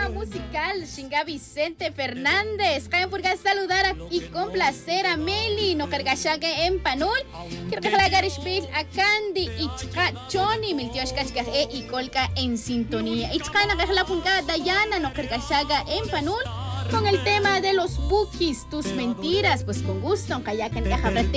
tema musical, Shinga Vicente Fernández. Caen por saludar y complacer a Meli, no cargashaga en Panul. Quiero que la garishpil a Candy y Choni, Miltioshkashka y Colca en sintonía. Y Chana la punga Dayana, no cargashaga en Panul. Con el tema de los bookies, tus mentiras, pues con gusto, aunque ya que en caja